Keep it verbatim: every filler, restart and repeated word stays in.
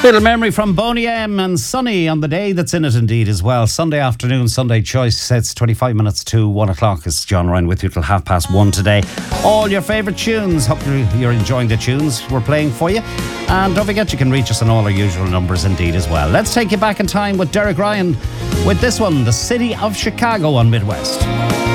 Little memory from Boney M and sunny on the day that's in it indeed as well. Sunday afternoon, Sunday choice. It's twenty-five minutes to one o'clock. It's John Ryan with you till half past one today. All your favourite tunes. Hope you're enjoying the tunes we're playing for you. And don't forget you can reach us on all our usual numbers indeed as well. Let's take you back in time with Derek Ryan with this one, The City of Chicago on Midwest.